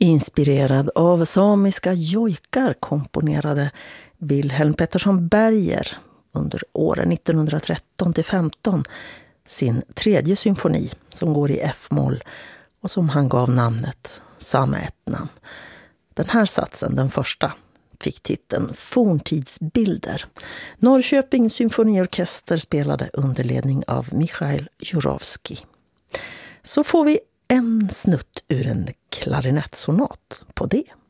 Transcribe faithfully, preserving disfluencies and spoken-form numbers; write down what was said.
Inspirerad av samiska jojkar komponerade Wilhelm Pettersson Berger under åren nittonhundratretton till femton sin tredje symfoni som går i F-moll och som han gav namnet samma ettnamn. Den här satsen, den första, fick titeln Forntidsbilder. Norrköping symfoniorkester spelade under ledning av Michail Jurovski. Så får vi en snutt ur en klarinettsonat på det.